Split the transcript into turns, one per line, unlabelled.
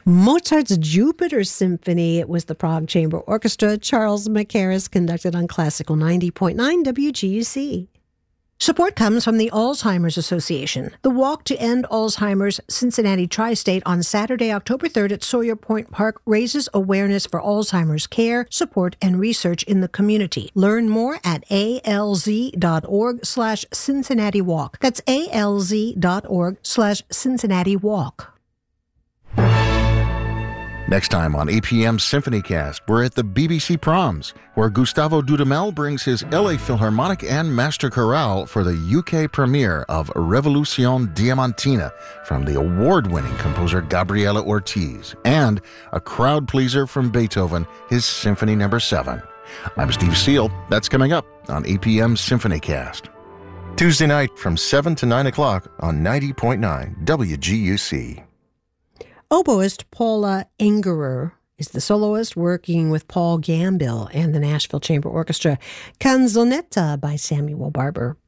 Mozart's Jupiter Symphony. It was the Prague Chamber Orchestra. Charles Mackerras conducted on Classical 90.9 WGUC. Support comes from the Alzheimer's Association. The Walk to End Alzheimer's Cincinnati Tri-State on Saturday, October 3rd at Sawyer Point Park raises awareness for Alzheimer's care, support, and research in the community. Learn more at alz.org/Cincinnati Walk. That's alz.org/Cincinnati Walk.
Next time on APM Symphonycast, we're at the BBC Proms, where Gustavo Dudamel brings his LA Philharmonic and Master Chorale for the UK premiere of Revolution Diamantina from the award-winning composer Gabriela Ortiz, and a crowd pleaser from Beethoven, his Symphony No. 7. I'm Steve Seal. That's coming up on APM Symphonycast. Tuesday night from 7 to 9 o'clock on 90.9 WGUC.
Oboist Paula Engerer is the soloist working with Paul Gambill and the Nashville Chamber Orchestra. Canzonetta by Samuel Barber.